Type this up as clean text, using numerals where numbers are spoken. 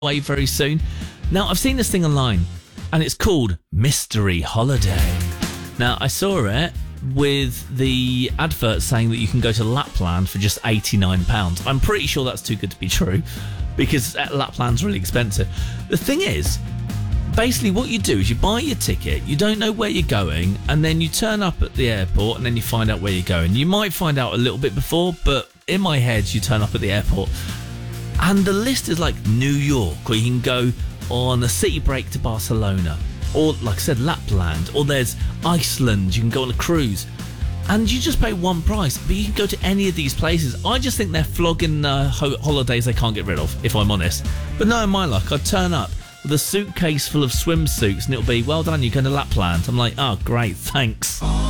away very soon. Now, I've seen this thing online, and it's called Mystery Holiday. Now, I saw it with the advert saying that you can go to Lapland for just £89. I'm pretty sure that's too good to be true, because Lapland's really expensive. The thing is, basically what you do is you buy your ticket, you don't know where you're going, and then you turn up at the airport and then you find out where you're going. You might find out a little bit before, but in my head, you turn up at the airport and the list is like New York, or you can go on a city break to Barcelona, or like I said, Lapland, or there's Iceland, you can go on a cruise. And you just pay one price, but you can go to any of these places. I just think they're flogging holidays they can't get rid of, if I'm honest. But knowing my luck, I'd turn up with a suitcase full of swimsuits and it'll be, well done, you're going to Lapland. I'm like, oh, great, thanks.